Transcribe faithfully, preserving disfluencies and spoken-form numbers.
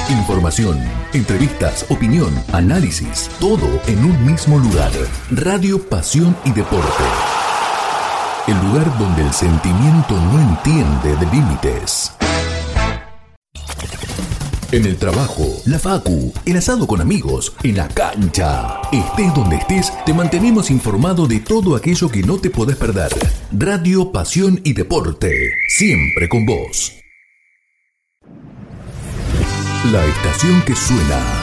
Información, entrevistas, opinión, análisis, todo en un mismo lugar. Radio Pasión y Deporte. El lugar donde el sentimiento no entiende de límites. En el trabajo, la facu, el asado con amigos, en la cancha. Estés donde estés, te mantenemos informado de todo aquello que no te podés perder. Radio Pasión y Deporte, siempre con vos. La estación que suena